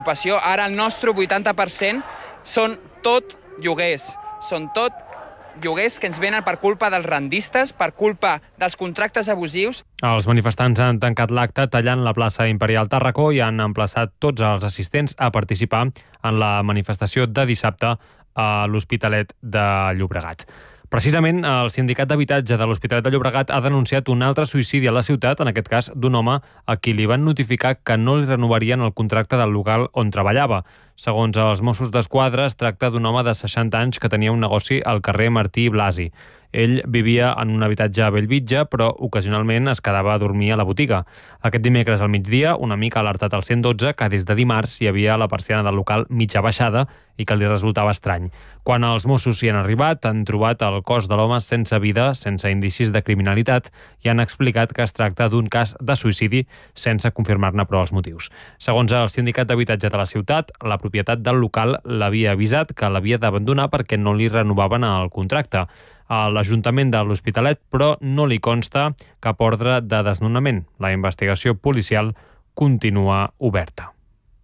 L'ocupació, ara el nostre 80% són tot lloguers, que ens venen per culpa dels rendistes, per culpa dels contractes abusius. Els manifestants han tancat l'acte tallant la plaça Imperial Tàrraco i han emplaçat tots els assistents a participar en la manifestació de dissabte a l'Hospitalet de Llobregat. Precisament, el Sindicat d'Habitatge de l'Hospitalet de Llobregat ha denunciat un altre suïcidi a la ciutat, en aquest cas d'un home a qui li van notificar que no li renovarien el contracte del local on treballava. Segons els Mossos d'Esquadra, es tracta d'un home de 60 anys que tenia un negoci al carrer Martí i Blasi. Ell vivia en un habitatge a Bellvitge, però ocasionalment es quedava a dormir a la botiga. Aquest dimecres al migdia, un amic ha alertat al 112 que des de dimarts hi havia la persiana del local mitja baixada i que li resultava estrany. Quan els Mossos hi han arribat, han trobat el cos de l'home sense vida, sense indicis de criminalitat, i han explicat que es tracta d'un cas de suïcidi sense confirmar-ne però els motius. Segons el Sindicat d'Habitatge de la ciutat, la propietat del local l'havia avisat que l'havia d'abandonar perquè no li renovaven el contracte. A l'Ajuntament de l'Hospitalet, però no li consta cap ordre de desnonament. La investigació policial continua oberta.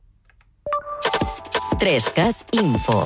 3CAT Info.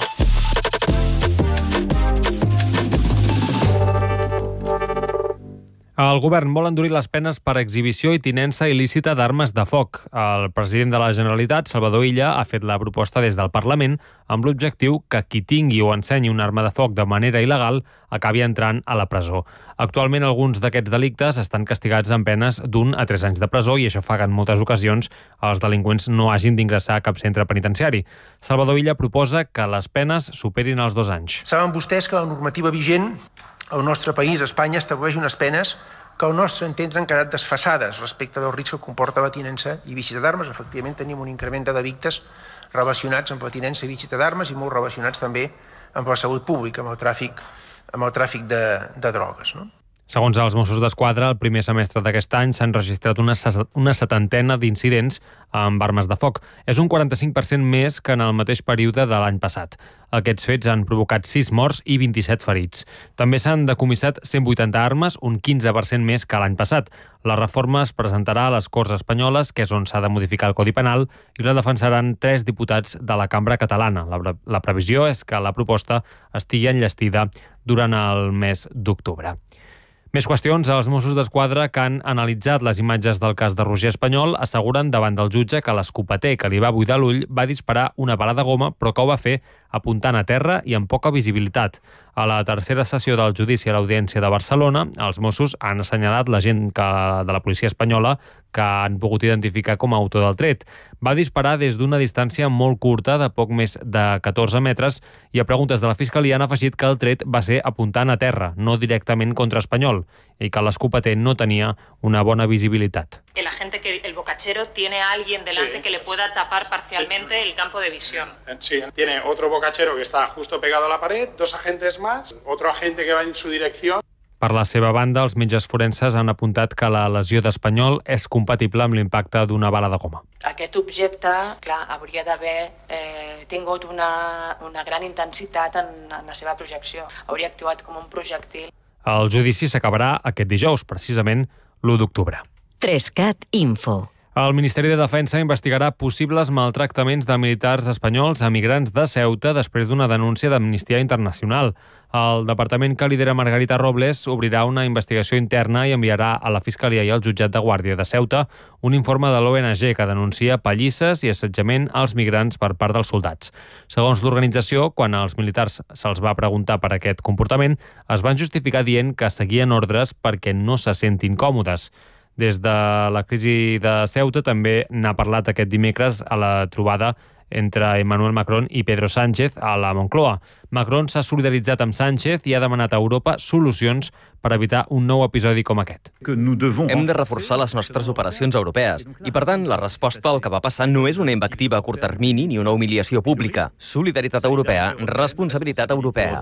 El govern vol endurir les penes per exhibició i tinença il·lícita d'armes de foc. El president de la Generalitat, Salvador Illa, ha fet la proposta des del Parlament amb l'objectiu que qui tingui o ensenyi una arma de foc de manera il·legal acabi entrant a la presó. Actualment, alguns d'aquests delictes estan castigats amb penes d'1 a 3 anys de presó i això fa que en moltes ocasions els delinqüents no hagin d'ingressar a cap centre penitenciari. Salvador Illa proposa que les penes superin els 2 anys. Saben vostès que la normativa vigent al nostre país, Espanya, estableix unes penes que al nostre entendre han quedat desfasades respecte del risc que comporta la tinença i visita d'armes. Efectivament, tenim un increment de delictes relacionats amb la tinença i visita d'armes i molt relacionats també amb la salut pública, amb el tràfic de drogues, no? Segons els Mossos d'Esquadra, el primer semestre d'aquest any s'han registrat una 70ena d'incidents amb armes de foc. És un 45% més que en el mateix període de l'any passat. Aquests fets han provocat 6 morts i 27 ferits. També s'han decomissat 180 armes, un 15% més que l'any passat. La reforma es presentarà a les Corts Espanyoles, que és on s'ha de modificar el Codi Penal, i la defensaran 3 diputats de la Cambra Catalana. La previsió és que la proposta estigui enllestida durant el mes d'octubre. Més qüestions. Els Mossos d'Esquadra que han analitzat les imatges del cas de Roger Espanyol asseguren davant del jutge que l'escopeter que li va buidar l'ull va disparar una bala de goma, però que ho va fer apuntant a terra i amb poca visibilitat. A la tercera sessió del judici a l'Audiència de Barcelona, els Mossos han assenyalat l'agent de la policia espanyola que han pogut identificar com a autor del tret. Va disparar des d'una distància molt curta, de poc més de 14 metres, i a preguntes de la Fiscalia han afegit que el tret va ser apuntant a terra, no directament contra Espanyol, i que l'escopeter no tenia una bona visibilitat. El agente, que el bocachero tiene a alguien delante que le pueda tapar parcialmente el campo de visión. Sí, tiene otro bocachero que está justo pegado a la pared, 2 agentes más, otro agente que va en su dirección. Per la seva banda, els metges forenses han apuntat que la lesió d'Espanyol és compatible amb l'impacte d'una bala de goma. Aquest objecte, clar, hauria d'haver tingut una gran intensitat en la seva projecció. Hauria actuat com un projectil. El judici s'acabarà aquest dijous, precisament l'1 d'octubre. 3CAT Info. El Ministeri de Defensa investigarà possibles maltractaments de militars espanyols a migrants de Ceuta després d'una denúncia d'Amnistia Internacional. El departament que lidera Margarita Robles obrirà una investigació interna i enviarà a la Fiscalia i al Jutjat de Guàrdia de Ceuta un informe de l'ONG que denuncia pallisses i assetjament als migrants per part dels soldats. Segons l'organització, quan als militars se'ls va preguntar per aquest comportament, es van justificar dient que seguien ordres perquè no se sentin còmodes. Des de la crisi de Ceuta també n'ha parlat aquest dimecres a la trobada entre Emmanuel Macron i Pedro Sánchez a la Moncloa. Macron s'ha solidaritzat amb Sánchez i ha demanat a Europa solucions per evitar un nou episodi com aquest. Hem de reforçar les nostres operacions europees i, per tant, la resposta al que va passar no és una invectiva a curt termini ni una humiliació pública. Solidaritat europea, responsabilitat europea.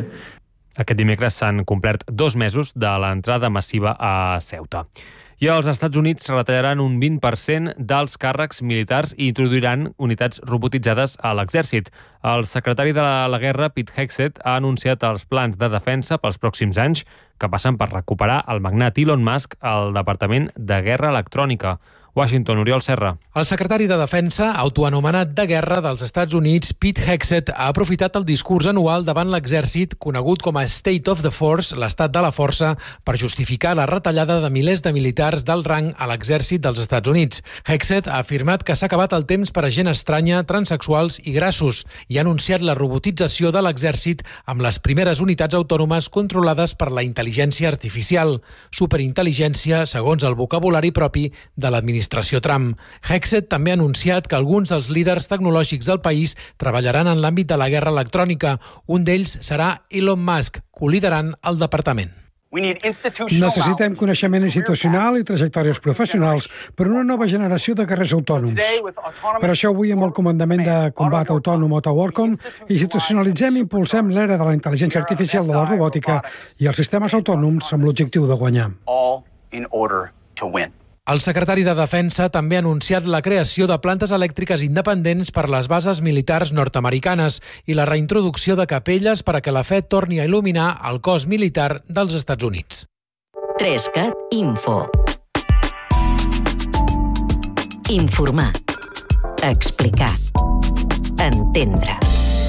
Aquest dimecres s'han complert 2 mesos de l'entrada massiva a Ceuta. I els Estats Units retallaran un 20% dels càrrecs militars i introduiran unitats robotitzades a l'exèrcit. El secretari de la Guerra, Pete Hegseth, ha anunciat els plans de defensa pels pròxims anys que passen per recuperar el magnat Elon Musk al Departament de Guerra Electrònica. Washington, Oriol Serra. El secretari de Defensa, autoanomenat de guerra dels Estats Units, Pete Hegseth, ha aprofitat el discurs anual davant l'exèrcit, conegut com a State of the Force, l'estat de la força, per justificar la retallada de milers de militars d'alt rang a l'exèrcit dels Estats Units. Hegseth ha afirmat que s'ha acabat el temps per a gent estranya, transexuals i grassos i ha anunciat la robotització de l'exèrcit amb les primeres unitats autònomes controlades per la intel·ligència artificial. Superintel·ligència, segons el vocabulari propi de l'administració Trump. Hegseth també ha anunciat que alguns dels líders tecnològics del país treballaran en l'àmbit de la guerra electrònica. Un d'ells serà Elon Musk, coliderant el departament. Necessitem coneixement institucional i trajectòries professionals per a una nova generació de guerrers autònoms. Per això avui, amb el Comandament de Combat Autònom OTAWARCOM, institucionalitzem i impulsem l'era de la intel·ligència artificial de la robòtica i els sistemes autònoms amb l'objectiu de guanyar. El secretari de Defensa també ha anunciat la creació de plantes elèctriques independents per les bases militars nord-americanes i la reintroducció de capelles per a que la fe torni a il·luminar el cos militar dels Estats Units. 3CAT Info. Informar. Explicar. Entendre.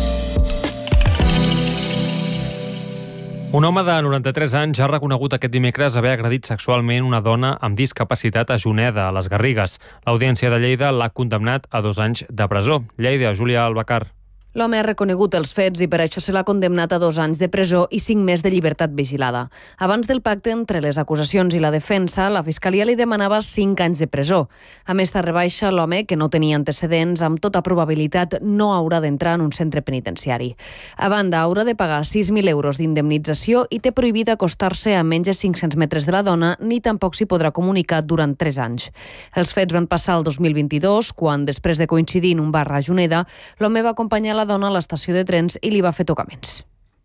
Un home de 93 anys ha reconegut aquest dimecres haver agredit sexualment una dona amb discapacitat a Juneda, a les Garrigues. L'Audiència de Lleida l'ha condemnat a 2 anys de presó. Lleida, Júlia Albacar. L'home ha reconegut els fets i per això se l'ha condemnat a 2 anys de presó i 5 més de llibertat vigilada. Abans del pacte entre les acusacions i la defensa, la Fiscalia li demanava 5 anys de presó. Amb esta rebaixa, l'home, que no tenia antecedents, amb tota probabilitat no haurà d'entrar en un centre penitenciari. A banda, haurà de pagar 6.000 euros d'indemnització i té prohibit acostar-se a menys de 500 metres de la dona, ni tampoc s'hi podrà comunicar durant 3 anys. Els fets van passar el 2022, quan, després de coincidir en un bar a Juneda, l'home va acompanyar la dona a l'estació de trens i li va fer tocaments.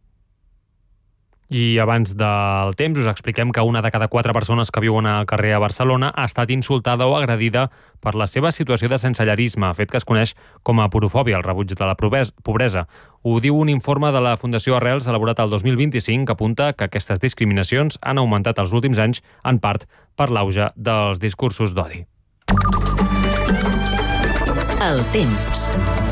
I abans del temps us expliquem que una de cada 4 persones que viuen al carrer a Barcelona ha estat insultada o agredida per la seva situació de sensellarisme, fet que es coneix com a porofòbia, el rebuig de la pobresa. Ho diu un informe de la Fundació Arrels elaborat el 2025 que apunta que aquestes discriminacions han augmentat els últims anys, en part per l'auge dels discursos d'odi. El temps.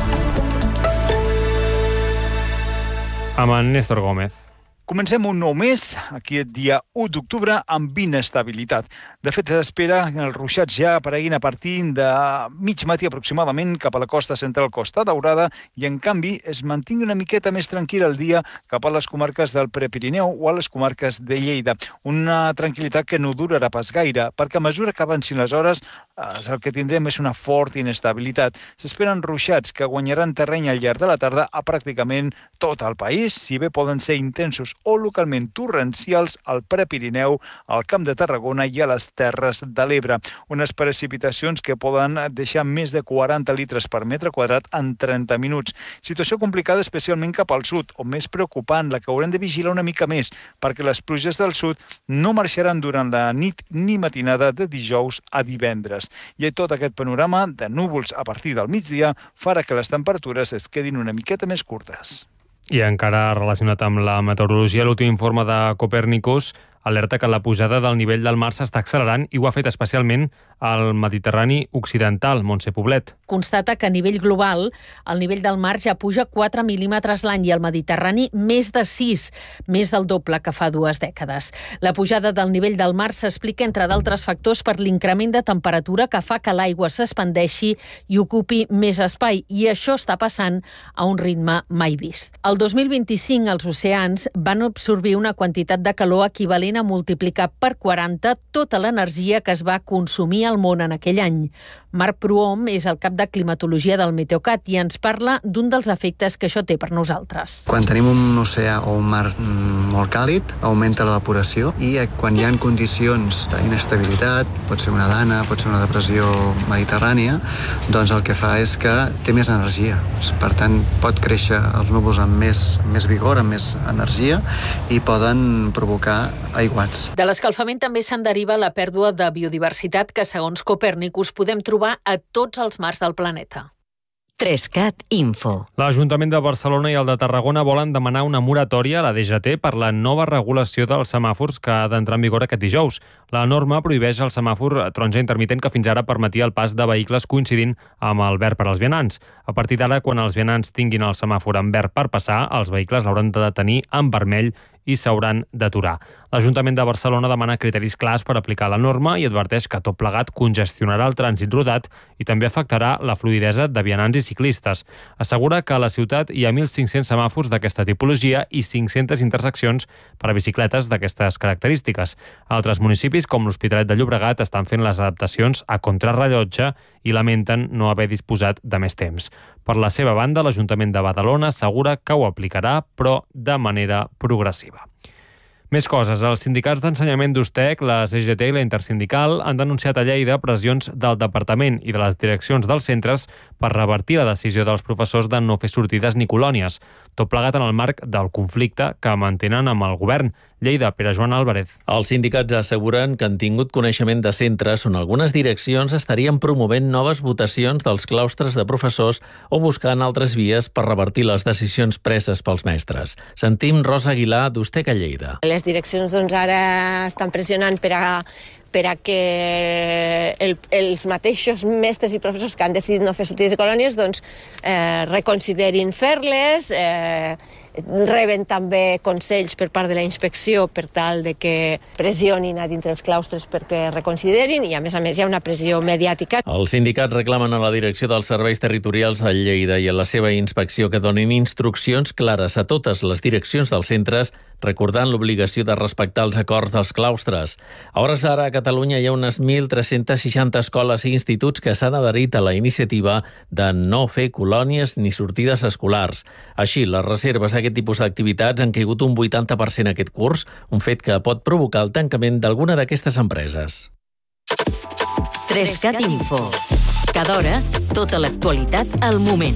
Amb en Néstor Gómez. Comencem un nou mes, aquest dia 1 d'octubre, amb inestabilitat. De fet, s'espera que els ruixats ja apareguin a partir de mig matí aproximadament cap a la costa central, Costa Daurada, i en canvi es mantingui una miqueta més tranquil el dia cap a les comarques del Prepirineu o a les comarques de Lleida. Una tranquil·litat que no durarà pas gaire, perquè a mesura que avancin les hores el que tindrem és una forta inestabilitat. S'esperen ruixats que guanyaran terreny al llarg de la tarda a pràcticament tot el país, si bé poden ser intensos o localment torrencials al Prepirineu, al Camp de Tarragona i a les Terres de l'Ebre. Unes precipitacions que poden deixar més de 40 litres per metre quadrat en 30 minuts. Situació complicada especialment cap al sud, o més preocupant, la que haurem de vigilar una mica més, perquè les pluges del sud no marxaran durant la nit ni matinada de dijous a divendres. I tot aquest panorama de núvols a partir del migdia farà que les temperatures es quedin una miqueta més curtes. I encara relacionat amb la meteorologia, l'últim informe de Copernicus alerta que la pujada del nivell del mar s'està accelerant i ho ha fet especialment al Mediterrani occidental. Montse Poblet. Constata que a nivell global el nivell del mar ja puja 4 mil·límetres l'any i al Mediterrani més de 6, més del doble que fa 2 dècades. La pujada del nivell del mar s'explica, entre d'altres factors, per l'increment de temperatura que fa que l'aigua s'expandeixi i ocupi més espai, i això està passant a un ritme mai vist. El 2025 els oceans van absorbir una quantitat de calor equivalent a multiplicar per 40 tota l'energia que es va consumir al món en aquell any. Marc Prohom és el cap de climatologia del Meteocat i ens parla d'un dels efectes que això té per nosaltres. Quan tenim un oceà o un mar molt càlid, augmenta l'evaporació i quan hi ha condicions d'inestabilitat, pot ser una dana, pot ser una depressió mediterrània, doncs el que fa és que té més energia. Per tant, pot créixer els núvols amb més vigor, amb més energia i poden provocar aiguats. De l'escalfament també se'n deriva la pèrdua de biodiversitat que, segons Copernicus, podem trobar a tots els mars del planeta. 3CAT Info. L'Ajuntament de Barcelona i el de Tarragona volen demanar una moratòria a la DGT per la nova regulació dels semàfors que ha d'entrar en vigor aquest dijous. La norma prohibeix el semàfor taronja intermitent que fins ara permetia el pas de vehicles coincidint amb el verd per als vianants. A partir d'ara, quan els vianants tinguin el semàfor en verd per passar, els vehicles l'hauran de tenir en vermell i s'hauran d'aturar. L'Ajuntament de Barcelona demana criteris clars per aplicar la norma i adverteix que tot plegat congestionarà el trànsit rodat i també afectarà la fluïdesa de vianants i ciclistes. Assegura que a la ciutat hi ha 1.500 semàfors d'aquesta tipologia i 500 interseccions per a bicicletes d'aquestes característiques. Altres municipis, com l'Hospitalet de Llobregat, estan fent les adaptacions a contrarrellotge i lamenten no haver disposat de més temps. Per la seva banda, l'Ajuntament de Badalona assegura que ho aplicarà, però de manera progressiva. Més coses. Els sindicats d'ensenyament d'Ustec, la CGT i la Intersindical han denunciat a Lleida pressions del Departament i de les direccions dels centres per revertir la decisió dels professors de no fer sortides ni colònies. Tot plegat en el marc del conflicte que mantenen amb el govern. Lleida, Pere Joan Álvarez. Els sindicats asseguren que han tingut coneixement de centres on algunes direccions estarien promovent noves votacions dels claustres de professors o buscant altres vies per revertir les decisions preses pels mestres. Sentim Rosa Aguilar, d'Ustec a Lleida. Les direccions ara estan pressionant per a que els mateixos mestres i professors que han decidit no fer sortides de colònies reconsiderin fer-les, reben també consells per part de la inspecció per tal de que pressionin a dintre els claustres perquè reconsiderin i a més hi ha una pressió mediàtica. Els sindicats reclamen a la direcció dels serveis territorials de Lleida i a la seva inspecció que donin instruccions clares a totes les direccions dels centres recordant l'obligació de respectar els acords dels claustres. A hores d'ara a Catalunya hi ha unes 1.360 escoles i instituts que s'han adherit a la iniciativa de no fer colònies ni sortides escolars. Així, les reserves d'aquest tipus d'activitats han caigut un 80% aquest curs, un fet que pot provocar el tancament d'alguna d'aquestes empreses. 3CAT Info. Cada hora, tota l'actualitat al moment.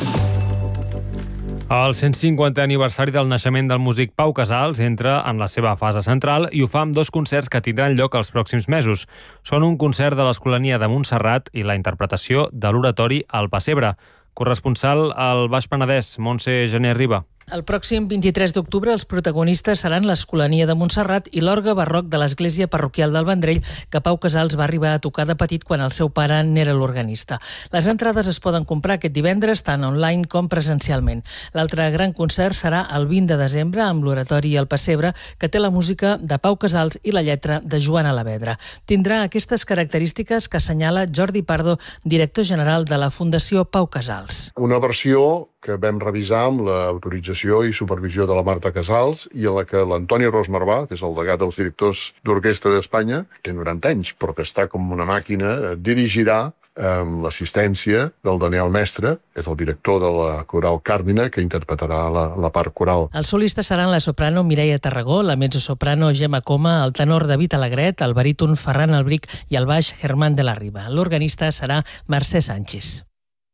El 150è aniversari del naixement del músic Pau Casals entra en la seva fase central i ho fa amb 2 concerts que tindran lloc els pròxims mesos. Són un concert de l'Escolania de Montserrat i la interpretació de l'oratori al Pessebre. Corresponsal al Baix Penedès, Montse Gené Riba. El pròxim 23 d'octubre els protagonistes seran l'Escolania de Montserrat i l'orgue barroc de l'Església Parroquial del Vendrell, que Pau Casals va arribar a tocar de petit quan el seu pare n'era l'organista. Les entrades es poden comprar aquest divendres tant online com presencialment. L'altre gran concert serà el 20 de desembre amb l'oratori al Pessebre, que té la música de Pau Casals i la lletra de Joan Alavedra. Tindrà aquestes característiques que assenyala Jordi Pardo, director general de la Fundació Pau Casals. Una versió que vam revisar amb l'autorització i supervisió de la Marta Casals i en la que l'Antoni Ros Marvà, que és el delegat dels directors d'orquestra d'Espanya, té 90 anys, però que està com una màquina, dirigirà amb l'assistència del Daniel Mestre, que és el director de la coral Càrdina, que interpretarà la part coral. Els solistes seran la soprano Mireia Tarragó, la mezzosoprano Gemma Coma, el tenor David Alegret, el baríton Ferran Albric i el baix Germán de la Riba. L'organista serà Mercè Sánchez.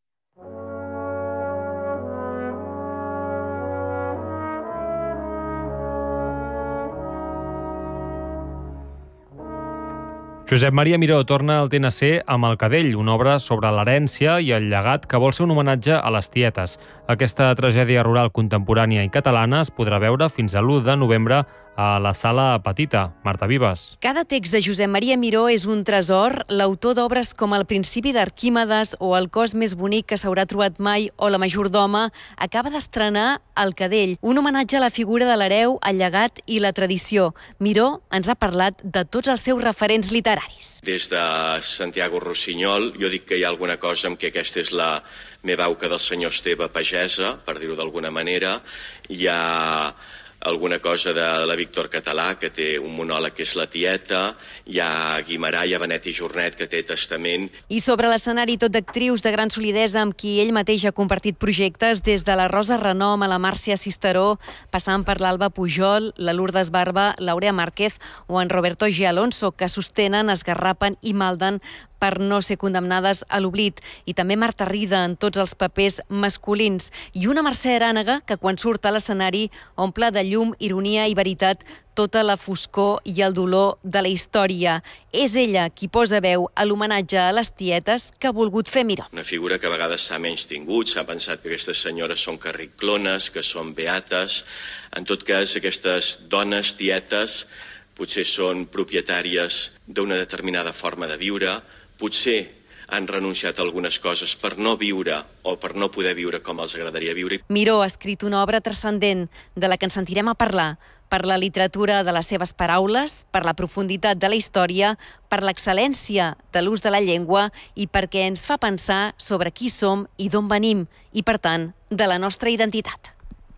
Josep Maria Miró torna al TNC amb El Cadell, una obra sobre l'herència i el llegat que vol ser un homenatge a les tietes. Aquesta tragèdia rural contemporània i catalana es podrà veure fins a l'1 de novembre a la Sala Petita. Marta Vives. Cada text de Josep Maria Miró és un tresor. L'autor d'obres com El principi d'Arquímedes o El cos més bonic que s'haurà trobat mai o La majordoma acaba d'estrenar El Cadell, un homenatge a la figura de l'hereu, el llegat i la tradició. Miró ens ha parlat de tots els seus referents literaris. Des de Santiago Rossinyol, jo dic que hi ha alguna cosa amb que aquesta és la meva auca del senyor Esteve pagesa, per dir-ho d'alguna manera. Hi ha alguna cosa de la Víctor Català, que té un monòleg que és La tieta, hi ha Guimarà, hi ha Benet i Jornet, que té Testament. I sobre l'escenari tot d'actrius de gran solidesa amb qui ell mateix ha compartit projectes, des de la Rosa Renom a la Màrcia Cisteró, passant per l'Alba Pujol, la Lourdes Barba, l'Aurea Márquez o en Roberto G. Alonso, que sostenen, esgarrapen i malden per no ser condemnades a l'oblit, i també Marta Rida en tots els papers masculins, i una Mercè Arànega que quan surt a l'escenari omple de llum, ironia i veritat tota la foscor i el dolor de la història. És ella qui posa veu a l'homenatge a les tietes que ha volgut fer Miró. Una figura que a vegades s'ha menystingut, s'ha pensat que aquestes senyores són carriclones, que són beates. En tot cas, aquestes dones tietes potser són propietàries d'una determinada forma de viure, potser han renunciat a algunes coses per no viure o per no poder viure com els agradaria viure. Miró ha escrit una obra transcendent de la que ens sentirem a parlar, per la literatura de les seves paraules, per la profunditat de la història, per l'excel·lència de l'ús de la llengua i perquè ens fa pensar sobre qui som i d'on venim i, per tant, de la nostra identitat.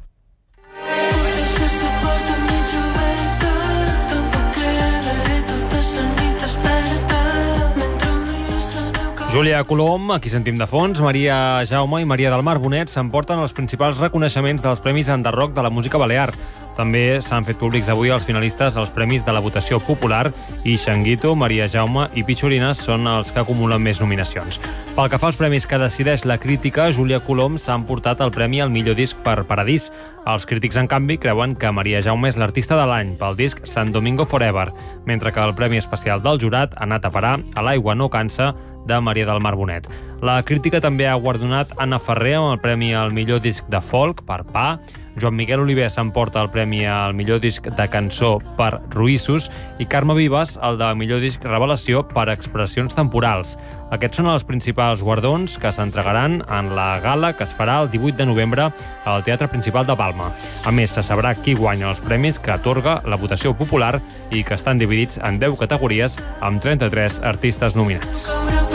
Júlia Colom, aquí sentim de fons, Maria Jaume i Maria del Mar Bonet s'emporten els principals reconeixements dels Premis Enderroc de la música balear. També s'han fet públics avui els finalistes als Premis de la Votació Popular i Xanguito, Maria Jaume i Pichorines són els que acumulen més nominacions. Pel que fa als premis que decideix la crítica, Júlia Colom s'ha emportat el premi al millor disc per Paradís. Els crítics, en canvi, creuen que Maria Jaume és l'artista de l'any pel disc San Domingo Forever, mentre que el premi especial del jurat ha anat a parar a L'aigua no cansa, de Maria del Mar Bonet. La crítica també ha guardonat Anna Ferrer amb el premi al millor disc de folk per Pa, Joan Miguel Oliver s'emporta el premi al millor disc de cançó per Ruïssos i Carme Vives el de millor disc revelació per Expressions temporals. Aquests són els principals guardons que s'entregaran en la gala que es farà el 18 de novembre al Teatre Principal de Palma. A més, se sabrà qui guanya els premis que atorga la votació popular i que estan dividits en 10 categories amb 33 artistes nominats.